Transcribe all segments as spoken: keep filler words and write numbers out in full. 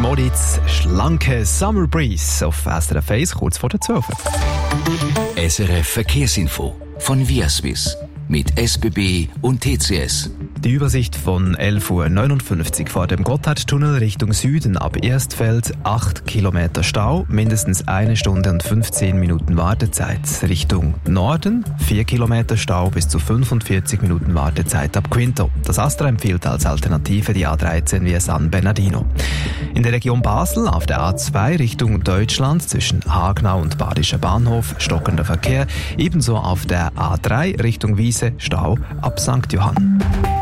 Moritz, schlanke Summer Breeze auf S R F eins, kurz vor der zwölf. S R F Verkehrsinfo von Viaswiss mit S B B und T C S. Die Übersicht von elf Uhr neunundfünfzig vor dem Gotthardtunnel Richtung Süden ab Erstfeld, acht Kilometer Stau, mindestens eine Stunde und fünfzehn Minuten Wartezeit. Richtung Norden, vier Kilometer Stau bis zu fünfundvierzig Minuten Wartezeit ab Quinto. Das Astra empfiehlt als Alternative die A dreizehn via San Bernardino. In der Region Basel auf der A zwei Richtung Deutschland zwischen Hagenau und Badischer Bahnhof stockender Verkehr, ebenso auf der A drei Richtung Wiese Stau ab Sankt Johann.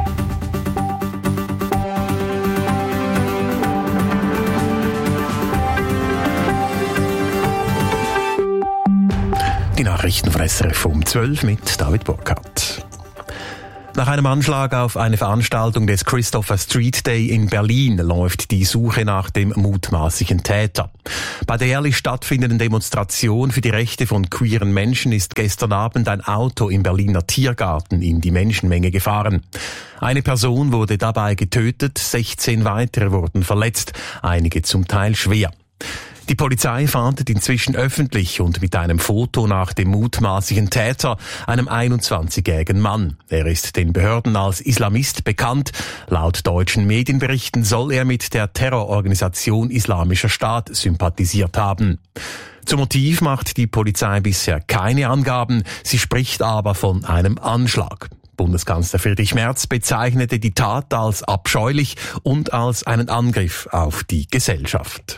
Die Nachrichten von S R F um zwölf mit David Burkhardt. Nach einem Anschlag auf eine Veranstaltung des Christopher Street Day in Berlin läuft die Suche nach dem mutmaßlichen Täter. Bei der jährlich stattfindenden Demonstration für die Rechte von queeren Menschen ist gestern Abend ein Auto im Berliner Tiergarten in die Menschenmenge gefahren. Eine Person wurde dabei getötet, sechzehn weitere wurden verletzt, einige zum Teil schwer. Die Polizei fahndet inzwischen öffentlich und mit einem Foto nach dem mutmaßlichen Täter, einem einundzwanzigjährigen Mann. Er ist den Behörden als Islamist bekannt. Laut deutschen Medienberichten soll er mit der Terrororganisation Islamischer Staat sympathisiert haben. Zum Motiv macht die Polizei bisher keine Angaben, sie spricht aber von einem Anschlag. Bundeskanzler Friedrich Merz bezeichnete die Tat als abscheulich und als einen Angriff auf die Gesellschaft.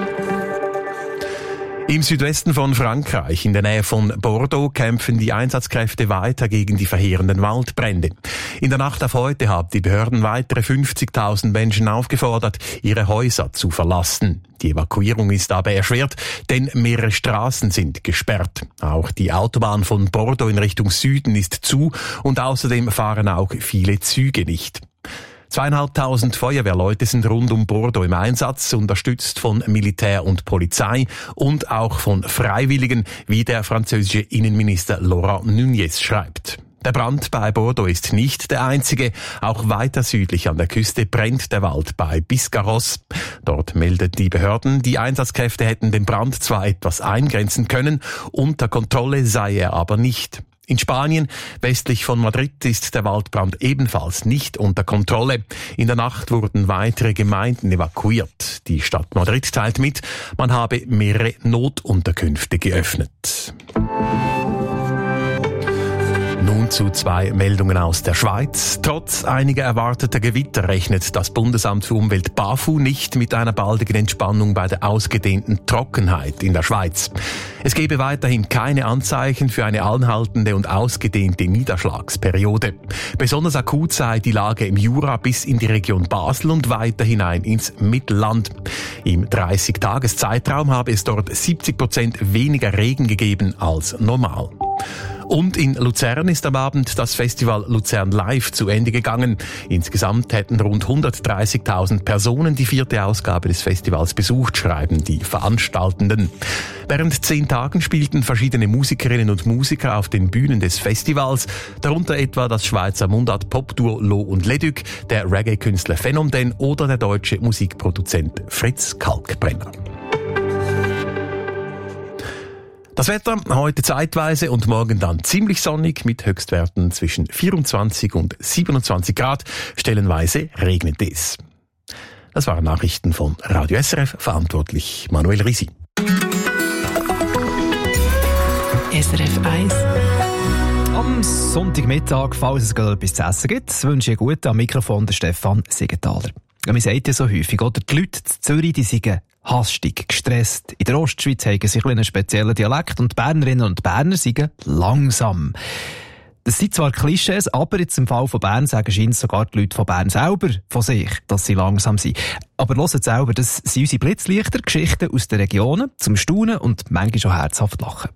Im Südwesten von Frankreich, in der Nähe von Bordeaux, kämpfen die Einsatzkräfte weiter gegen die verheerenden Waldbrände. In der Nacht auf heute haben die Behörden weitere fünfzigtausend Menschen aufgefordert, ihre Häuser zu verlassen. Die Evakuierung ist aber erschwert, denn mehrere Straßen sind gesperrt. Auch die Autobahn von Bordeaux in Richtung Süden ist zu und außerdem fahren auch viele Züge nicht. Zweieinhalbtausend Feuerwehrleute sind rund um Bordeaux im Einsatz, unterstützt von Militär und Polizei und auch von Freiwilligen, wie der französische Innenminister Laurent Nunez schreibt. Der Brand bei Bordeaux ist nicht der einzige. Auch weiter südlich an der Küste brennt der Wald bei Biscarrosse. Dort melden die Behörden, die Einsatzkräfte hätten den Brand zwar etwas eingrenzen können, unter Kontrolle sei er aber nicht. In Spanien, westlich von Madrid, ist der Waldbrand ebenfalls nicht unter Kontrolle. In der Nacht wurden weitere Gemeinden evakuiert. Die Stadt Madrid teilt mit, man habe mehrere Notunterkünfte geöffnet. Nun zu zwei Meldungen aus der Schweiz. Trotz einiger erwarteter Gewitter rechnet das Bundesamt für Umwelt BAFU nicht mit einer baldigen Entspannung bei der ausgedehnten Trockenheit in der Schweiz. Es gebe weiterhin keine Anzeichen für eine anhaltende und ausgedehnte Niederschlagsperiode. Besonders akut sei die Lage im Jura bis in die Region Basel und weiter hinein ins Mittelland. Im dreißig-Tages-Zeitraum habe es dort siebzig Prozent weniger Regen gegeben als normal. Und in Luzern ist am Abend das Festival Luzern Live zu Ende gegangen. Insgesamt hätten rund hundertdreißigtausend Personen die vierte Ausgabe des Festivals besucht, schreiben die Veranstaltenden. Während zehn Tagen spielten verschiedene Musikerinnen und Musiker auf den Bühnen des Festivals, darunter etwa das Schweizer Mundart-Pop-Duo Lo und Leduc, der Reggae-Künstler Phenomden oder der deutsche Musikproduzent Fritz Kalkbrenner. Das Wetter heute zeitweise und morgen dann ziemlich sonnig mit Höchstwerten zwischen vierundzwanzig und siebenundzwanzig Grad. Stellenweise regnet es. Das waren Nachrichten von Radio S R F, verantwortlich Manuel Risi. S R F eins. Am Sonntagmittag, falls es gerade etwas zu essen gibt, wünsche ich gut am Mikrofon der Stefan Siegenthaler. Ja, man sagt ja so häufig, oder? Die Leute in Zürich, die sind hastig, gestresst. In der Ostschweiz haben sie einen speziellen Dialekt und die Bernerinnen und Berner sind langsam. Das sind zwar Klischees, aber jetzt im Fall von Bern sagen scheint sogar die Leute von Bern selber von sich, dass sie langsam sind. Aber hört selber, das sind unsere Blitzlichter, Geschichten aus den Regionen, zum Staunen und manchmal schon herzhaft lachen.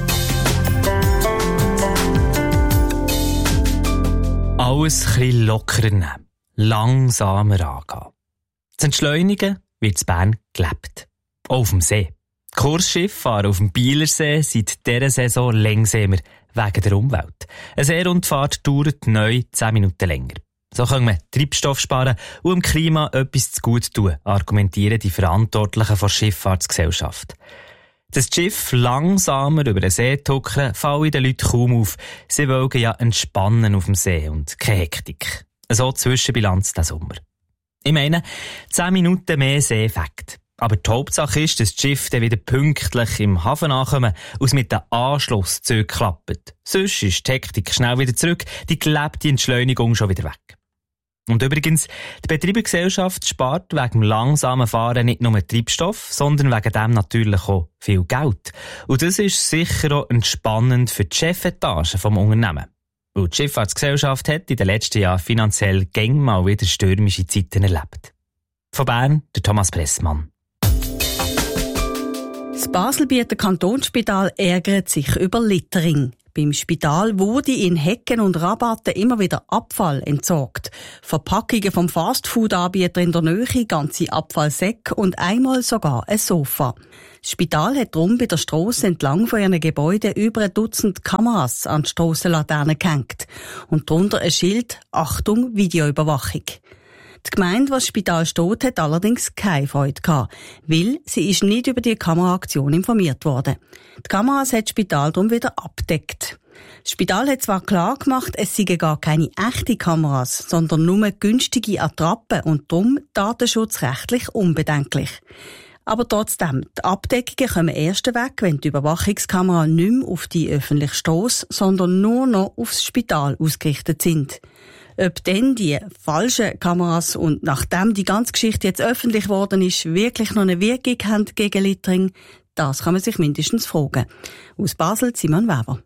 Alles ein bisschen lockerer nehmen, langsamer angehen. Zu entschleunigen wird in Bern gelebt. Auch auf dem See. Kursschiffe fahren auf dem Bielersee seit dieser Saison langsamer wegen der Umwelt. Eine Seerundfahrt dauert neu zehn Minuten länger. So können wir Treibstoff sparen und dem Klima etwas zu gut tun, argumentieren die Verantwortlichen der Schifffahrtsgesellschaft. Dass das Schiff langsamer über den See tuckern, fallen den Leuten kaum auf. Sie wollen ja entspannen auf dem See und keine Hektik. So Zwischenbilanz diesen Sommer. Ich meine, zehn Minuten mehr See-Effekt. Aber die Hauptsache ist, dass das Schiff dann wieder pünktlich im Hafen ankommt und es mit den Anschlusszügen klappt. Sonst ist die Hektik schnell wieder zurück, die gelebte Entschleunigung schon wieder weg. Und übrigens, die Betreibergesellschaft spart wegen dem langsamen Fahren nicht nur Treibstoff, sondern wegen dem natürlich auch viel Geld. Und das ist sicher auch entspannend für die Chefetage des Unternehmens. Und die Schifffahrtsgesellschaft hat in den letzten Jahren finanziell gäng mal wieder stürmische Zeiten erlebt. Von Bern, der Thomas Pressmann. Das Baselbieter Kantonsspital ärgert sich über Littering. Beim Spital wurde in Hecken und Rabatten immer wieder Abfall entsorgt. Verpackungen vom Fastfood-Anbieter in der Nähe, ganze Abfallsäcke und einmal sogar ein Sofa. Das Spital hat darum bei der Strasse entlang von ihren Gebäuden über ein Dutzend Kameras an die Strassenlaternen gehängt. Und darunter ein Schild «Achtung, Videoüberwachung». Die Gemeinde, die das Spital steht, hat allerdings keine Freude gehabt, weil sie ist nicht über die Kameraaktion informiert worden. Die Kameras hat das Spital darum wieder abgedeckt. Das Spital hat zwar klar gemacht, es seien gar keine echten Kameras, sondern nur günstige Attrappen und darum datenschutzrechtlich unbedenklich. Aber trotzdem, die Abdeckungen kommen erst weg, wenn die Überwachungskameras nicht mehr auf die öffentliche Strasse, sondern nur noch aufs Spital ausgerichtet sind. Ob denn die falschen Kameras und nachdem die ganze Geschichte jetzt öffentlich geworden ist, wirklich noch eine Wirkung haben gegen Littering, das kann man sich mindestens fragen. Aus Basel, Simon Weber.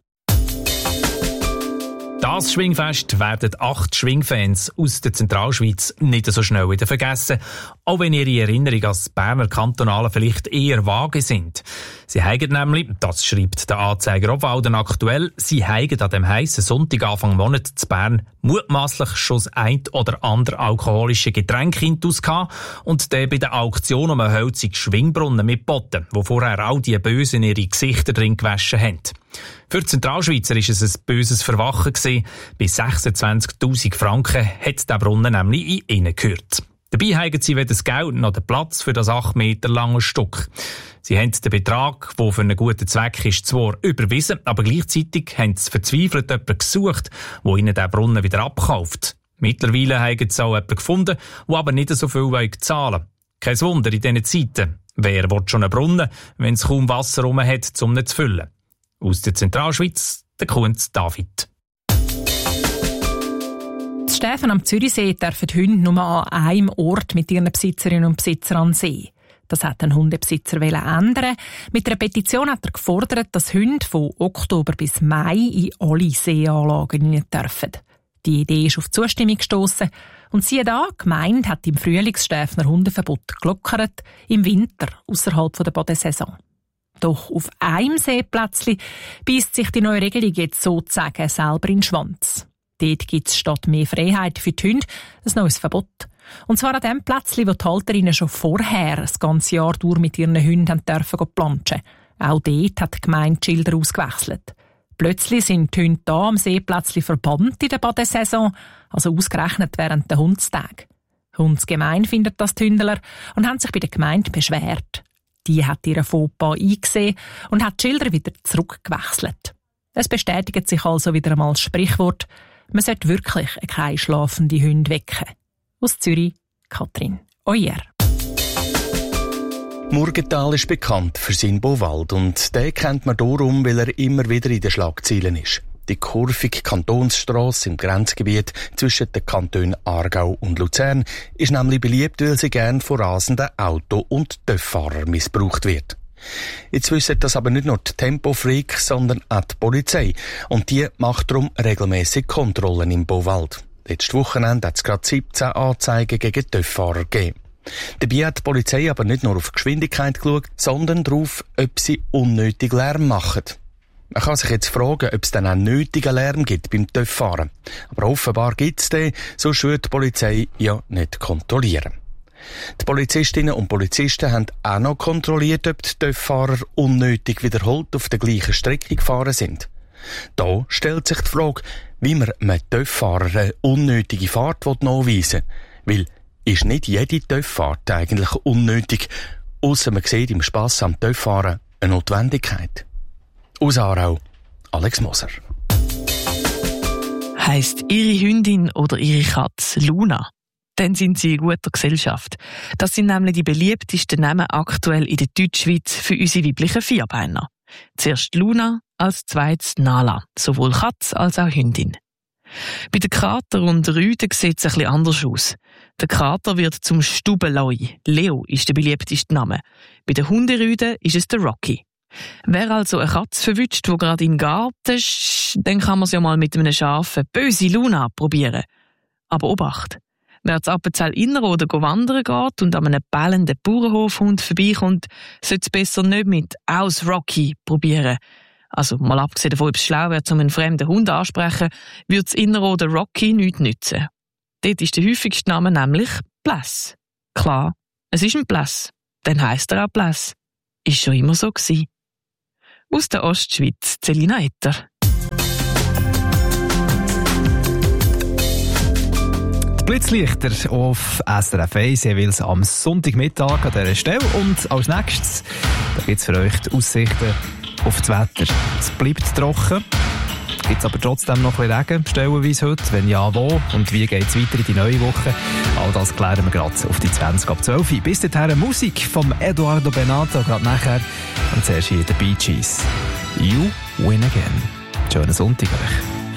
Das Schwingfest werden acht Schwingfans aus der Zentralschweiz nicht so schnell wieder vergessen, auch wenn ihre Erinnerungen als Berner Kantonale vielleicht eher vage sind. Sie haben nämlich, das schreibt der Anzeiger Obwalden aktuell, sie haben an dem heissen Sonntag Anfang Monat zu Bern mutmaßlich schon das ein oder andere alkoholische Getränk intus gehabt und dann bei der Auktion um einen hölzigen Schwingbrunnen mitgeboten, wo vorher all die Bösen ihre Gesichter drin gewaschen haben. Für die Zentralschweizer war es ein böses Verwachen gewesen. Bei sechsundzwanzigtausend Franken hat der Brunnen nämlich in ihnen gehört. Dabei haben sie weder das Geld noch den Platz für das acht Meter lange Stück. Sie haben den Betrag, der für einen guten Zweck ist, zwar überwiesen, aber gleichzeitig haben sie verzweifelt jemanden gesucht, der ihnen den Brunnen wieder abkauft. Mittlerweile haben sie auch jemanden gefunden, der aber nicht so viel zahlen will. Kein Wunder in diesen Zeiten. Wer will schon einen Brunnen, wenn es kaum Wasser rum hat, um ihn zu füllen? Aus der Zentralschweiz, der Kunz David. In Stäfen am Zürichsee dürfen die Hunde nur an einem Ort mit ihren Besitzerinnen und Besitzern an See. Das hat ein Hundebesitzer ändern. Mit einer Petition hat er gefordert, dass Hunde von Oktober bis Mai in alle Seeanlagen rein dürfen. Die Idee ist auf Zustimmung gestossen. Und siehe da, die Gemeinde hat im Frühlingsstäfner Hundeverbot gelockert, im Winter ausserhalb der Badesaison. Doch auf einem Seeplätzchen beisst sich die neue Regelung jetzt sozusagen selber in den Schwanz. Dort gibt es statt mehr Freiheit für die Hunde ein neues Verbot. Und zwar an dem Plätzchen, wo die Halterinnen schon vorher das ganze Jahr durch mit ihren Hunden dürfen planschen. Auch dort hat die Gemeinde die Schilder ausgewechselt. Plötzlich sind die Hunde da am Seeplätzchen verbannt in der Badesaison, also ausgerechnet während der Hundstagen. Hundsgemein findet das die Hündler und haben sich bei der Gemeinde beschwert. Die hat ihren Fauxpas eingesehen und hat die Schilder wieder zurückgewechselt. Es bestätigt sich also wieder einmal das Sprichwort, man sollte wirklich keine schlafende Hunde wecken. Aus Zürich, Katrin Euer. Murgenthal ist bekannt für seinen Bauwald und den kennt man darum, weil er immer wieder in den Schlagzeilen ist. Die kurvige Kantonsstrasse im Grenzgebiet zwischen den Kantonen Aargau und Luzern ist nämlich beliebt, weil sie gern von rasenden Auto- und Töffahrern missbraucht wird. Jetzt wissen das aber nicht nur die Tempofreaks, sondern auch die Polizei. Und die macht darum regelmäßig Kontrollen im Bauwald. Letztes Wochenende hat es gerade siebzehn Anzeigen gegen Töfffahrer gegeben. Dabei hat die Polizei aber nicht nur auf die Geschwindigkeit geschaut, sondern darauf, ob sie unnötig Lärm machen. Man kann sich jetzt fragen, ob es dann auch nötigen Lärm gibt beim Töfffahren. Aber offenbar gibt es den, sonst würde die Polizei ja nicht kontrollieren. Die Polizistinnen und Polizisten haben auch noch kontrolliert, ob die Töfffahrer unnötig wiederholt auf der gleichen Strecke gefahren sind. Da stellt sich die Frage, wie man einem Töfffahrer eine unnötige Fahrt nachweisen will. Weil ist nicht jede Töfffahrt eigentlich unnötig, ausser man sieht im Spass am Töfffahren eine Notwendigkeit. Aus Aarau, Alex Moser. Heisst Ihre Hündin oder Ihre Katze Luna? Dann sind Sie in guter Gesellschaft. Das sind nämlich die beliebtesten Namen aktuell in der Deutschschweiz für unsere weiblichen Vierbeiner. Zuerst Luna, als zweites Nala, sowohl Katz als auch Hündin. Bei den Kater und Rüden sieht es ein bisschen anders aus. Der Kater wird zum Stubeloi. Leo ist der beliebteste Name. Bei den Hunderüden ist es der Rocky. Wer also eine Katze verwünscht, die gerade im Garten ist, dann kann man es ja mal mit einem scharfen, böse Luna probieren. Aber Obacht! Wer zu Appenzell Innerrhoden wandern geht und an einem bellenden Bauernhofhund vorbeikommt, sollte es besser nicht mit «Aus Rocky» probieren. Also, mal abgesehen davon, ob es schlau wäre, um einen fremden Hund ansprechen, würde es Innerrhoden Rocky nichts nützen. Dort ist der häufigste Name nämlich Bläss. Klar, es ist ein Bläss. Dann heisst er auch Bläss. Ist schon immer so gewesen. Aus der Ostschweiz, Celina Etter. Die Blitzlichter auf S R F eins jeweils am Sonntagmittag an dieser Stelle. Und als nächstes gibt es für euch die Aussichten auf das Wetter. Es bleibt trocken. Gibt es aber trotzdem noch ein bisschen Regen, stellenweise heute? Wenn ja, wo? Und wie geht es weiter in die neue Woche? All das klären wir gerade auf die zwanzig ab zwölf. Bis dahin Musik vom Eduardo Benato, gerade nachher. Und zuerst hier die Bee Gees. You win again. Schönen Sonntag euch.